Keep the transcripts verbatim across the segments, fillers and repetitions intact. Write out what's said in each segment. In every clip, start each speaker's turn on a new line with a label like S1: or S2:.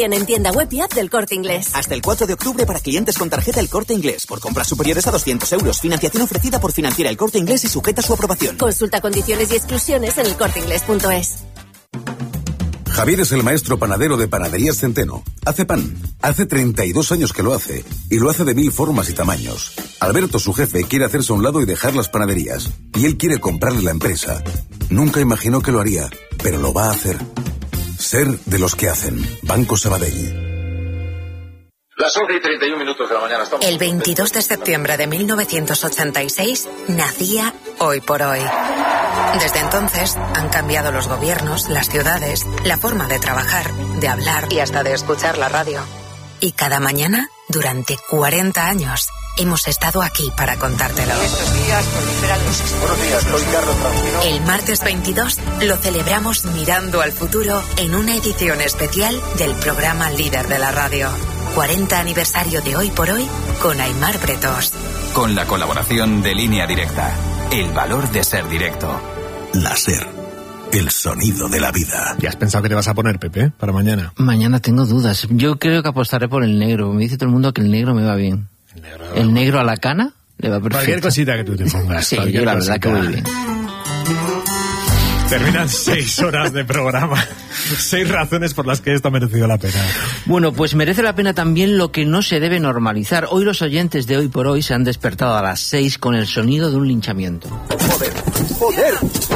S1: En tienda web y app del Corte Inglés.
S2: Hasta el cuatro de octubre para clientes con tarjeta El Corte Inglés. Por compras superiores a doscientos euros. Financiación ofrecida por Financiera El Corte Inglés y sujeta a su aprobación.
S1: Consulta condiciones y exclusiones en el corte inglés punto es.
S3: Javier es el maestro panadero de Panaderías Centeno. Hace pan. Hace treinta y dos años que lo hace. Y lo hace de mil formas y tamaños. Alberto, su jefe, quiere hacerse a un lado y dejar las panaderías. Y él quiere comprarle la empresa. Nunca imaginó que lo haría, pero lo va a hacer. Ser de los que hacen. Banco Sabadell.
S4: Las once y treinta y un minutos de la mañana. Estamos
S5: El veintidós de septiembre de mil novecientos ochenta y seis nacía Hoy por Hoy. Desde entonces han cambiado los gobiernos, las ciudades, la forma de trabajar, de hablar y hasta de escuchar la radio. Y cada mañana, durante cuarenta años, hemos estado aquí para contártelo.
S6: Estos días proliferan los...
S4: Buenos días, soy Carlos Francino.
S5: El martes veintidós lo celebramos mirando al futuro en una edición especial del programa líder de la radio. cuarenta aniversario de Hoy por Hoy con Aimar Bretos.
S7: Con la colaboración de Línea Directa. El valor de ser directo.
S3: La SER. El sonido de la vida.
S8: ¿Ya has pensado que te vas a poner, Pepe, para mañana?
S9: Mañana tengo dudas. Yo creo que apostaré por el negro. Me dice todo el mundo que el negro me va bien. El negro, el negro a la cana le va perfecto.
S8: Cualquier cosita que tú te pongas.
S9: Sí, yo la verdad que muy bien.
S8: Terminan seis horas de programa. Seis razones por las que esto ha merecido la pena.
S9: Bueno, pues merece la pena también lo que no se debe normalizar. Hoy los oyentes de Hoy por Hoy se han despertado a las seis con el sonido de un linchamiento.
S6: ¡Joder! ¡Joder!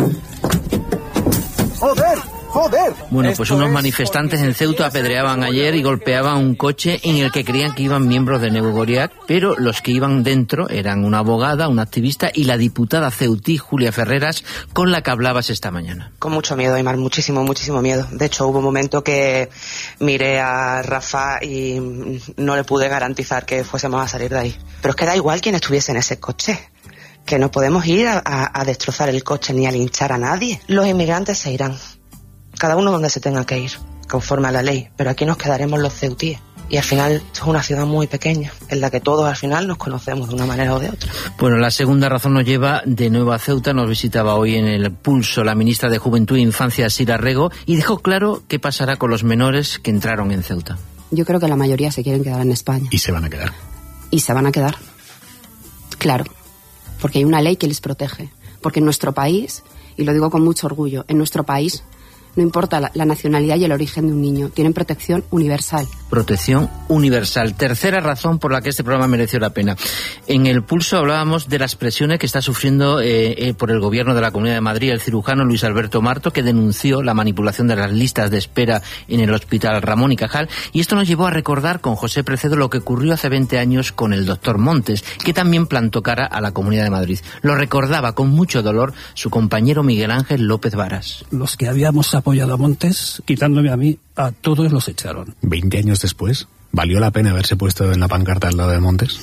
S6: ¡Joder! ¡Joder!
S9: Bueno, pues unos manifestantes en Ceuta apedreaban ayer y golpeaban un coche en el que creían que iban miembros de Neu Goriac, pero los que iban dentro eran una abogada, una activista y la diputada ceutí Julia Ferreras, con la que hablabas esta mañana.
S10: Con mucho miedo, Aimar, muchísimo, muchísimo miedo. De hecho, hubo un momento que miré a Rafa y no le pude garantizar que fuésemos a salir de ahí. Pero es que da igual quién estuviese en ese coche. Que no podemos ir a, a, a destrozar el coche ni a linchar a nadie. Los inmigrantes se irán. Cada uno donde se tenga que ir, conforme a la ley, pero aquí nos quedaremos los ceutíes. Y al final esto es una ciudad muy pequeña, en la que todos al final nos conocemos de una manera o de otra.
S9: Bueno, la segunda razón nos lleva de nuevo a Ceuta. Nos visitaba hoy en el Pulso la ministra de Juventud e Infancia, Sira Rego, y dejó claro qué pasará con los menores que entraron en Ceuta.
S11: Yo creo que la mayoría se quieren quedar en España.
S8: Y se van a quedar.
S11: Y se van a quedar. Claro, porque hay una ley que les protege. Porque en nuestro país, y lo digo con mucho orgullo, en nuestro país no importa la, la nacionalidad y el origen de un niño, tienen protección universal.
S9: Protección universal. Tercera razón por la que este programa mereció la pena. En el Pulso hablábamos de las presiones que está sufriendo eh, eh, por el gobierno de la Comunidad de Madrid el cirujano Luis Alberto Marto, que denunció la manipulación de las listas de espera en el Hospital Ramón y Cajal, y esto nos llevó a recordar con José Precedo lo que ocurrió hace veinte años con el doctor Montes, que también plantó cara a la Comunidad de Madrid. Lo recordaba con mucho dolor su compañero Miguel Ángel López Varas.
S12: Los que habíamos apoyado a Montes, quitándome a mí, a todos los echaron.
S8: Veinte años después, ¿valió la pena haberse puesto en la pancarta al lado de Montes?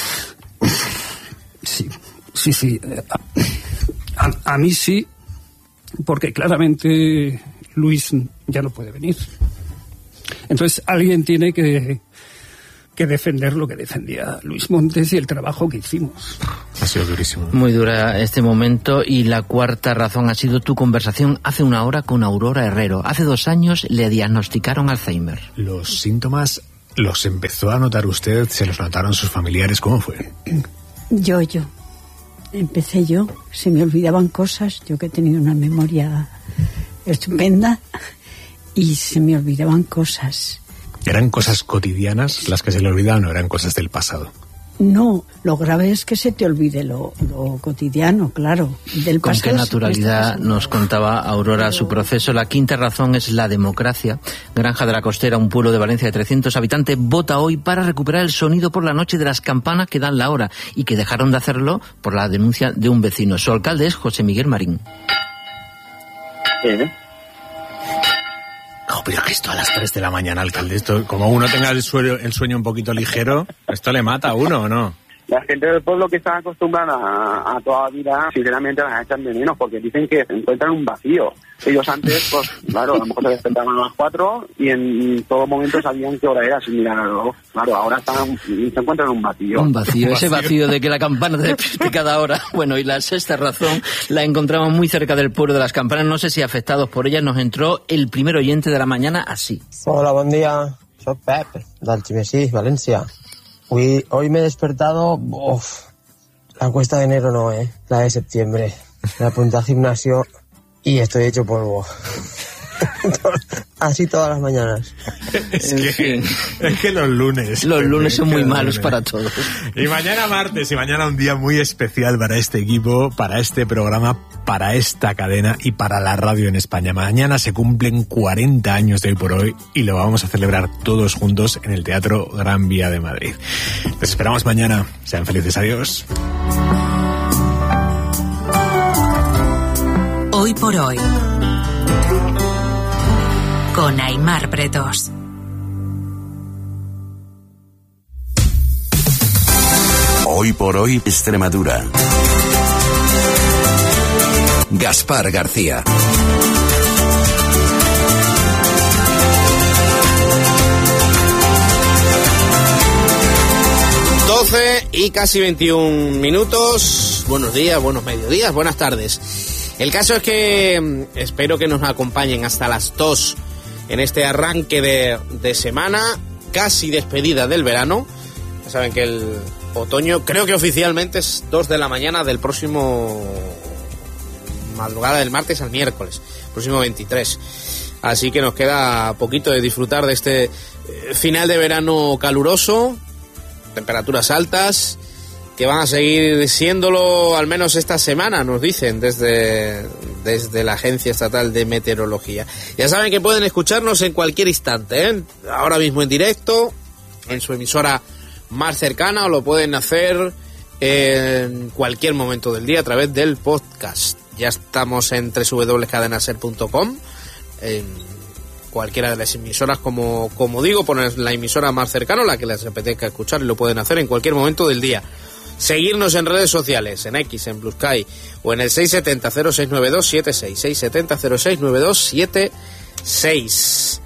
S12: Sí, sí, sí. A, a mí sí, porque claramente Luis ya no puede venir. Entonces alguien tiene que, que defender lo que defendía Luis Montes y el trabajo que hicimos.
S8: Ha sido durísimo.
S9: Muy dura este momento. Y la cuarta razón ha sido tu conversación hace una hora con Aurora Herrero. Hace dos años le diagnosticaron Alzheimer.
S8: ¿Los síntomas los empezó a notar usted? ¿Se los notaron sus familiares? ¿Cómo fue?
S13: Yo, yo. Empecé yo. Se me olvidaban cosas. Yo que he tenido una memoria estupenda. Y se me olvidaban cosas.
S8: ¿Eran cosas cotidianas las que se le olvidaban o eran cosas del pasado?
S13: No, lo grave es que se te olvide lo, lo cotidiano, claro. Del
S9: Con qué naturalidad nos contaba Aurora su proceso. La quinta razón es la democracia. Granja de la Costera, un pueblo de Valencia de trescientos habitantes, vota hoy para recuperar el sonido por la noche de las campanas que dan la hora y que dejaron de hacerlo por la denuncia de un vecino. Su alcalde es José Miguel Marín.
S14: ¿Eh?
S8: No, pero que esto a las tres de la mañana, alcalde, esto, como uno tenga el sueño, el sueño un poquito ligero, ¿esto le mata a uno o no?
S14: La gente del pueblo que está acostumbrada a, a toda la vida, sinceramente las echan de menos porque dicen que se encuentran un vacío. Ellos antes, pues claro, a lo mejor se despertaban a las cuatro y en todo momento sabían qué hora era sin mirar al reloj. Claro, ahora están, se encuentran en un vacío.
S9: Un vacío, ese vacío de que la campana te despierte cada hora. Bueno, y la sexta razón la encontramos muy cerca del pueblo de las campanas. No sé si afectados por ellas nos entró el primer oyente de la mañana así.
S15: Hola, buen día. soy Pep, d'Algemesí, Valencia. Hoy, hoy me he despertado... Uf, la cuesta de enero no, ¿eh? La de septiembre. Me apunté al gimnasio y estoy hecho polvo. Así todas las mañanas.
S8: Es que, es que los lunes.
S9: Los lunes son muy malos lunes. Para todos.
S8: Y mañana martes, y mañana un día muy especial para este equipo, para este programa, para esta cadena y para la radio en España. Mañana se cumplen cuarenta años de Hoy por Hoy y lo vamos a celebrar todos juntos en el Teatro Gran Vía de Madrid. Les esperamos mañana. Sean felices. Adiós.
S5: Hoy por Hoy, con Aimar Bretos.
S16: Hoy por Hoy, Extremadura. Gaspar García.
S17: doce y casi veintiún minutos. Buenos días, buenos mediodías, buenas tardes. El caso es que espero que nos acompañen hasta las dos en este arranque de, de semana, casi despedida del verano. Ya saben que el otoño, creo que oficialmente es dos de la mañana del próximo... madrugada del martes al miércoles, próximo veintitrés. Así que nos queda poquito de disfrutar de este final de verano caluroso, temperaturas altas, que van a seguir siéndolo al menos esta semana, nos dicen desde, desde la Agencia Estatal de Meteorología. Ya saben que pueden escucharnos en cualquier instante, ¿eh? Ahora mismo en directo, en su emisora más cercana, o lo pueden hacer en cualquier momento del día a través del podcast. Ya estamos en doble u doble u doble u punto cadenaser punto com, en cualquiera de las emisoras, como, como digo, poner la emisora más cercana, la que les apetezca escuchar, y lo pueden hacer en cualquier momento del día. Seguirnos en redes sociales, en X, en Blue Sky, o en el seis siete cero, cero seis nueve dos siete seis, seis siete cero, cero seis nueve dos siete seis.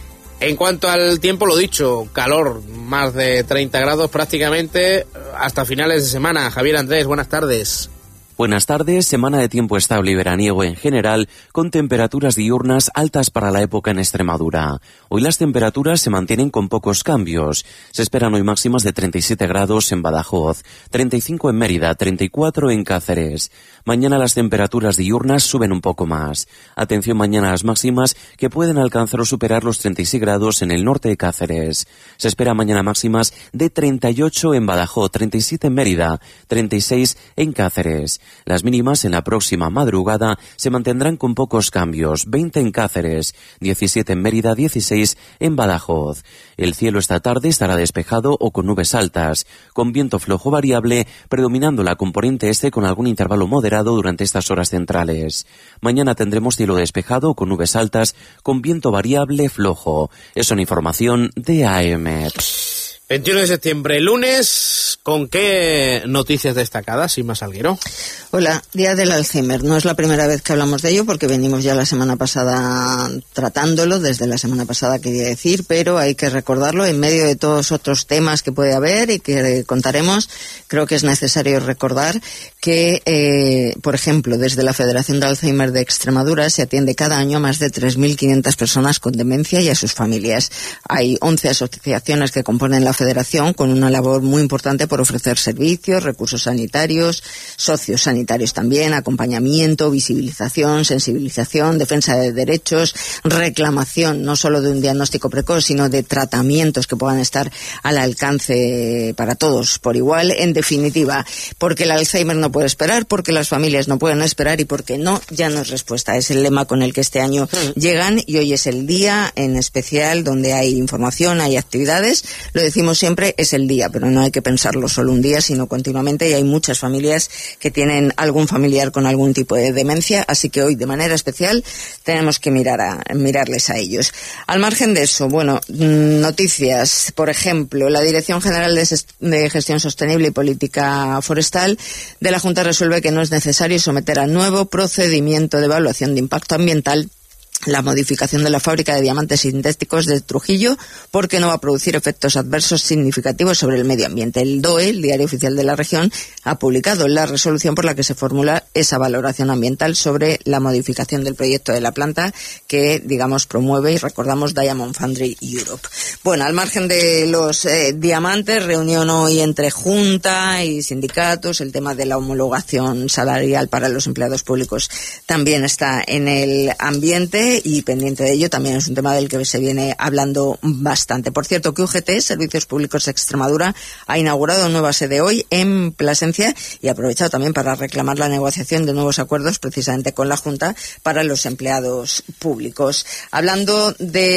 S17: En cuanto al tiempo, lo dicho, calor, más de treinta grados prácticamente hasta finales de semana. Javier Andrés, buenas tardes.
S18: Buenas tardes, semana de tiempo estable y veraniego en general, con temperaturas diurnas altas para la época en Extremadura. Hoy las temperaturas se mantienen con pocos cambios. Se esperan hoy máximas de treinta y siete grados en Badajoz, treinta y cinco en Mérida, treinta y cuatro en Cáceres. Mañana las temperaturas diurnas suben un poco más. Atención mañana a las máximas, que pueden alcanzar o superar los treinta y seis grados en el norte de Cáceres. Se espera mañana máximas de treinta y ocho en Badajoz, treinta y siete en Mérida, treinta y seis en Cáceres. Las mínimas en la próxima madrugada se mantendrán con pocos cambios, veinte en Cáceres, diecisiete en Mérida, dieciséis en Badajoz. El cielo esta tarde estará despejado o con nubes altas, con viento flojo variable, predominando la componente este con algún intervalo moderado durante estas horas centrales. Mañana tendremos cielo despejado o con nubes altas, con viento variable flojo. Es una información de A M E T.
S17: veintiuno de septiembre, lunes, ¿con qué noticias destacadas, Inma Salguero?
S19: Hola, Día del Alzheimer. No es la primera vez que hablamos de ello, porque venimos ya la semana pasada tratándolo, desde la semana pasada quería decir, pero hay que recordarlo en medio de todos otros temas que puede haber y que contaremos. Creo que es necesario recordar que, eh, por ejemplo, desde la Federación de Alzheimer de Extremadura se atiende cada año a más de tres mil quinientas personas con demencia y a sus familias. Hay once asociaciones que componen la Federación, con una labor muy importante por ofrecer servicios, recursos sanitarios, socios sanitarios también, acompañamiento, visibilización, sensibilización, defensa de derechos, reclamación no solo de un diagnóstico precoz, sino de tratamientos que puedan estar al alcance para todos por igual. En definitiva, porque el Alzheimer no puede esperar, porque las familias no pueden esperar y porque no, ya no es respuesta. Es el lema con el que este año mm. llegan, y hoy es el día en especial donde hay información, hay actividades. Lo decimos siempre, es el día, pero no hay que pensarlo solo un día, sino continuamente, y hay muchas familias que tienen algún familiar con algún tipo de demencia, así que hoy de manera especial tenemos que mirar a, mirarles a ellos. Al margen de eso, bueno, noticias, por ejemplo, la Dirección General de, de Gestión Sostenible y Política Forestal de la Junta resuelve que no es necesario someter a nuevo procedimiento de evaluación de impacto ambiental la modificación de la fábrica de diamantes sintéticos de Trujillo porque no va a producir efectos adversos significativos sobre el medio ambiente. El D O E, el Diario Oficial de la Región, ha publicado la resolución por la que se formula esa valoración ambiental sobre la modificación del proyecto de la planta que, digamos, promueve, y recordamos, Diamond Foundry Europe. Bueno, al margen de los eh, diamantes, reunión hoy entre Junta y sindicatos, el tema de la homologación salarial para los empleados públicos también está en el ambiente, y pendiente de ello también es un tema del que se viene hablando bastante. Por cierto, que U G T, Servicios Públicos de Extremadura, ha inaugurado nueva sede hoy en Plasencia y ha aprovechado también para reclamar la negociación de nuevos acuerdos precisamente con la Junta para los empleados públicos. Hablando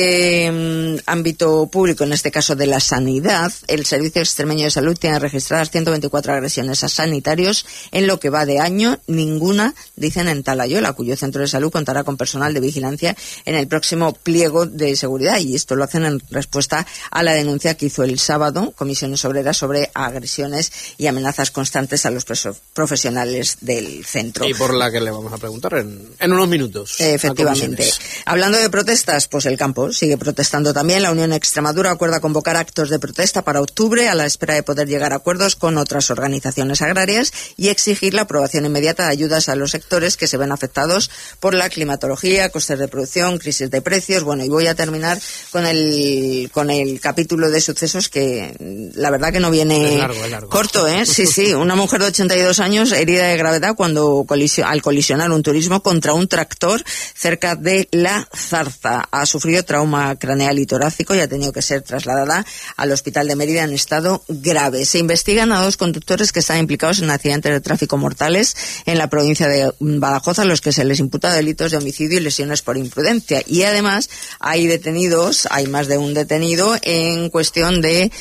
S19: de um, ámbito público, en este caso de la sanidad, el Servicio Extremeño de Salud tiene registradas ciento veinticuatro agresiones a sanitarios en lo que va de año, ninguna, dicen, en Talayola, cuyo centro de salud contará con personal de vigilancia en el próximo pliego de seguridad, y esto lo hacen en respuesta a la denuncia que hizo el sábado Comisiones Obreras sobre agresiones y amenazas constantes a los profesionales del centro.
S17: Y por la que le vamos a preguntar en, en unos minutos.
S19: Efectivamente. Hablando de protestas, pues el campo sigue protestando también. La Unión Extremadura acuerda convocar actos de protesta para octubre a la espera de poder llegar a acuerdos con otras organizaciones agrarias y exigir la aprobación inmediata de ayudas a los sectores que se ven afectados por la climatología, costes de producción, crisis de precios. Bueno, y voy a terminar con el con el capítulo de sucesos que la verdad que no viene
S17: es largo, es largo. corto,
S19: ¿eh? Sí, sí, una mujer de ochenta y dos años herida de gravedad cuando colisio, al colisionar un turismo contra un tractor cerca de La Zarza. Ha sufrido trauma craneal y torácico y ha tenido que ser trasladada al hospital de Mérida en estado grave. Se investigan a dos conductores que están implicados en accidentes de tráfico mortales en la provincia de Badajoz, a los que se les imputa delitos de homicidio y lesiones por imprudencia, y además hay detenidos, hay más de un detenido en cuestión de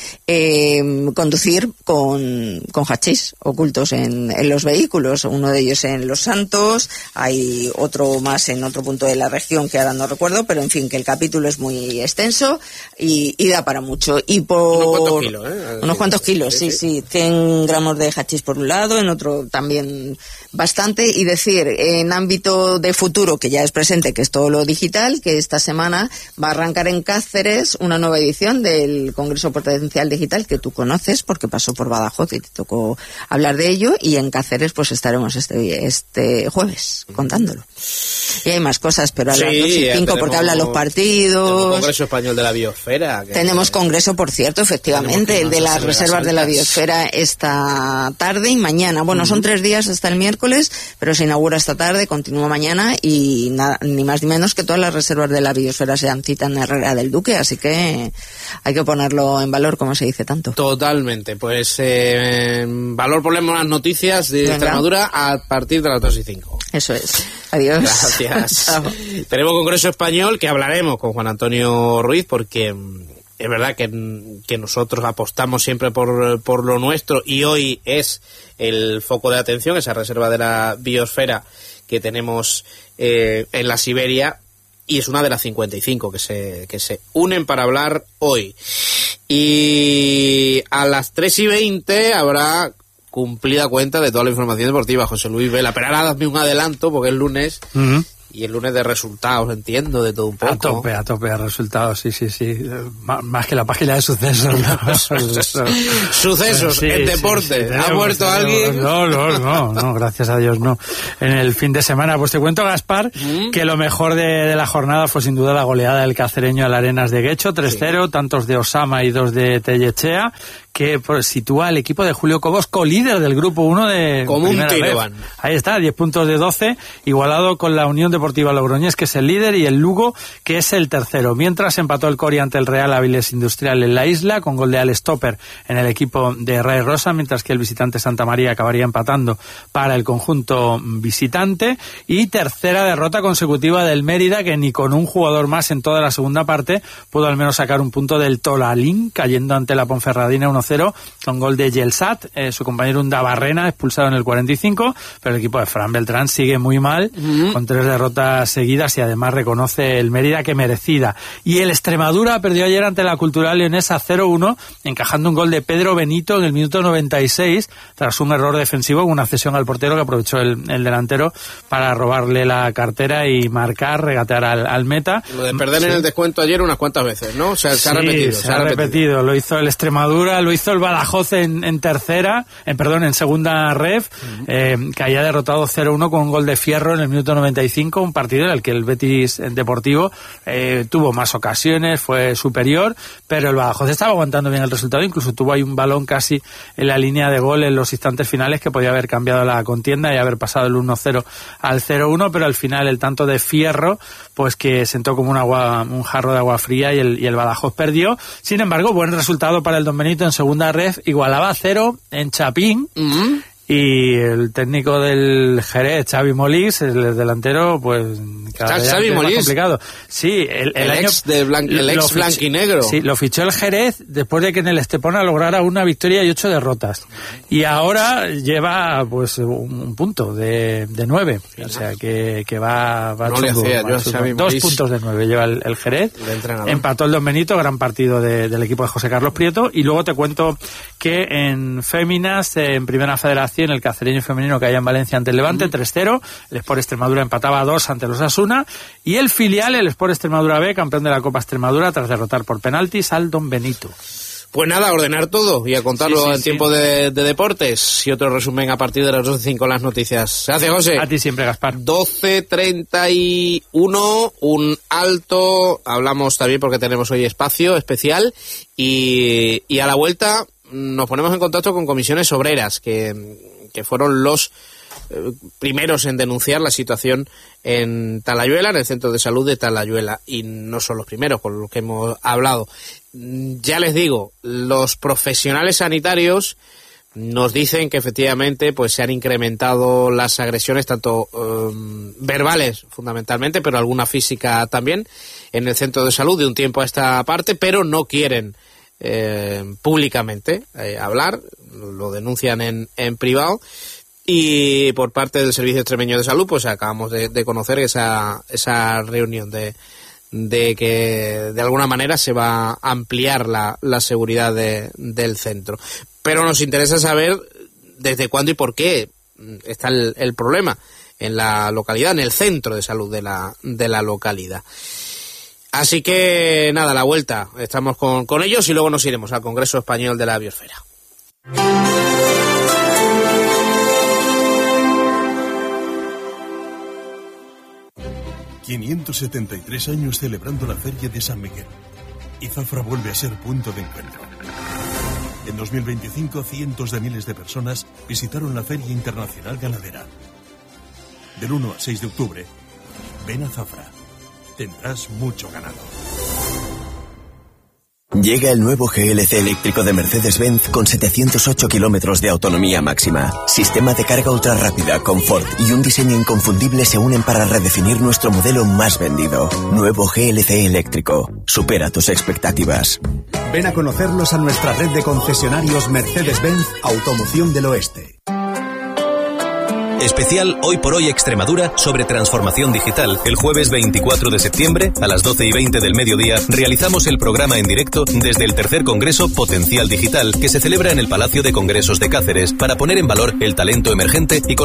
S19: eh, conducir con, con hachís ocultos en, en los vehículos, uno de ellos en Los Santos, hay otro más en otro punto de la región que ahora no recuerdo, pero en fin, que el capítulo es muy extenso y, y da para mucho. Y por
S17: unos cuantos kilos, ¿eh?
S19: Unos cuantos kilos, sí, sí, sí, cien gramos de hachís por un lado, en otro también bastante, y decir, en ámbito de futuro, que ya es presente, que es todo lo digital, que esta semana va a arrancar en Cáceres una nueva edición del Congreso Potencial Digital, que tú conoces porque pasó por Badajoz y te tocó hablar de ello, y en Cáceres pues estaremos este este jueves contándolo. Y hay más cosas, pero a las
S17: sí,
S19: dos y cinco, porque hablan los partidos.
S17: Congreso Español de la Biosfera. Que
S19: tenemos
S17: que...
S19: congreso, por cierto, efectivamente, el de las reservas de la biosfera esta tarde y mañana. Bueno, uh-huh. son tres días hasta el miércoles, pero se inaugura esta tarde, continúa mañana, y nada, ni más ni menos que todas las reservas de la biosfera se dan cita en Herrera del Duque, así que hay que ponerlo en valor, como se dice tanto.
S17: Totalmente, pues eh, en valor ponemos las noticias de Venga. Extremadura a partir de las dos y cinco.
S19: Eso es. Adiós.
S17: Gracias. Tenemos Congreso Español, que hablaremos con Juan Antonio Ruiz, porque es verdad que, que nosotros apostamos siempre por, por lo nuestro, y hoy es el foco de atención, esa reserva de la biosfera que tenemos eh, en la Siberia, y es una de las cincuenta y cinco que se, que se unen para hablar hoy. Y a las tres y veinte habrá cumplida cuenta de toda la información deportiva, José Luis Vela. Pero ahora dame un adelanto, porque es lunes, uh-huh. y el lunes de resultados, entiendo, de todo un poco.
S8: A tope, a tope de resultados, sí, sí, sí. M- más que la página de sucesos. ¿no?
S17: Sucesos, sí, en deporte. Sí, sí, tenemos, ¿ha muerto tenemos, alguien?
S8: No, no, no, no, gracias a Dios, no. En el fin de semana, pues te cuento, Gaspar, ¿Mm? que lo mejor de, de la jornada fue sin duda la goleada del cacereño al Arenas de Guecho, tres cero, sí. tantos de Osama y dos de Tellechea, que pues, sitúa al equipo de Julio Cobos co-líder del grupo uno de
S17: como un tiro van.
S8: Ahí está, diez puntos de doce, igualado con la Unión Deportiva Logroñés, que es el líder, y el Lugo, que es el tercero. Mientras empató el Coria ante el Real Áviles Industrial en la isla, con gol de Al Stopper en el equipo de Ray Rosa, mientras que el visitante Santa María acabaría empatando para el conjunto visitante. Y tercera derrota consecutiva del Mérida, que ni con un jugador más en toda la segunda parte pudo al menos sacar un punto del Tolalín, cayendo ante la Ponferradina uno
S20: uno cero con gol de Gelsat, eh, su compañero Undabarrena expulsado en el cuarenta y cinco, pero el equipo de Fran Beltrán sigue muy mal, uh-huh. con tres derrotas seguidas y además reconoce el Mérida que merecida. Y el Extremadura perdió ayer ante la Cultural Leonesa cero uno, encajando un gol de Pedro Benito en el minuto noventa y seis, tras un error defensivo con una cesión al portero que aprovechó el, el delantero para robarle la cartera y marcar, regatear al, al meta.
S17: Lo de perder sí. en el descuento ayer unas cuantas veces, ¿no? O sea, se
S20: sí,
S17: ha repetido.
S20: Se, se ha repetido. repetido. Lo hizo el Extremadura, lo hizo el Badajoz en, en tercera, en perdón, en segunda ref, uh-huh. eh, que haya derrotado cero uno con un gol de Fierro en el minuto noventa y cinco, un partido en el que el Betis Deportivo eh, tuvo más ocasiones, fue superior, pero el Badajoz estaba aguantando bien el resultado, incluso tuvo ahí un balón casi en la línea de gol en los instantes finales que podía haber cambiado la contienda y haber pasado el uno cero al cero uno, pero al final el tanto de Fierro, pues que sentó como un agua, un jarro de agua fría y el, y el Badajoz perdió. Sin embargo, buen resultado para el Don Benito en segunda ref, igualaba a cero en Chapín. Uh-huh. Y el técnico del Jerez, Xavi Molís, el delantero, pues cada vez es más complicado. Sí, el, el,
S17: el
S20: año
S17: ex de blan, el ex blanquinegro.
S20: Sí, lo fichó el Jerez después de que en el Estepona lograra una victoria y ocho derrotas. Y ahora lleva pues un, un punto de, de nueve. O sea que, que va, va
S17: no
S20: chungo,
S17: le hacía,
S20: va
S17: yo
S20: chungo.
S17: Xavi
S20: Dos
S17: Molís.
S20: puntos de nueve lleva el, el Jerez. Empató el Don Benito, gran partido de, del equipo de José Carlos Prieto. Y luego te cuento que en Féminas, en Primera Federación, el cacereño femenino que hay en Valencia ante el Levante, uh-huh. tres cero, el Sport Extremadura empataba a dos ante los Osasuna, y el filial, el Sport Extremadura B, campeón de la Copa Extremadura, tras derrotar por penaltis al Don Benito.
S17: Pues nada, a ordenar todo y a contarlo sí, sí, en sí. tiempo de, de deportes, y otro resumen a partir de las doce y cinco las noticias. Gracias, José.
S20: A ti siempre, Gaspar.
S17: doce treinta y uno, un alto, hablamos también porque tenemos hoy espacio especial, y, y a la vuelta nos ponemos en contacto con Comisiones Obreras, que, que fueron los eh, primeros en denunciar la situación en Talayuela, en el centro de salud de Talayuela, y no son los primeros con los que hemos hablado. Ya les digo, los profesionales sanitarios nos dicen que efectivamente pues se han incrementado las agresiones, tanto eh, verbales fundamentalmente, pero alguna física también, en el centro de salud de un tiempo a esta parte, pero no quieren Eh, públicamente eh, hablar, lo denuncian en, en privado, y por parte del Servicio Extremeño de Salud pues acabamos de, de conocer esa, esa reunión de, de que de alguna manera se va a ampliar la, la seguridad de, del centro. Pero nos interesa saber desde cuándo y por qué está el, el problema en la localidad, en el centro de salud de la, de la localidad. Así que nada, la vuelta, estamos con, con ellos y luego nos iremos al Congreso Español de la Biosfera.
S21: quinientos setenta y tres años celebrando la Feria de San Miguel. Y Zafra vuelve a ser punto de encuentro. En dos mil veinticinco, cientos de miles de personas visitaron la Feria Internacional Ganadera. Del uno al seis de octubre, ven a Zafra. Tendrás mucho ganado.
S22: Llega el nuevo G L C eléctrico de Mercedes-Benz con setecientos ocho kilómetros de autonomía máxima. Sistema de carga ultra rápida, confort y un diseño inconfundible se unen para redefinir nuestro modelo más vendido. Nuevo G L C eléctrico. Supera tus expectativas.
S23: Ven a conocerlos a nuestra red de concesionarios Mercedes-Benz Automoción del Oeste.
S24: Especial Hoy por Hoy Extremadura sobre transformación digital. El jueves veinticuatro de septiembre, a las doce y veinte del mediodía, realizamos el programa en directo desde el tercer Congreso Potencial Digital, que se celebra en el Palacio de Congresos de Cáceres, para poner en valor el talento emergente y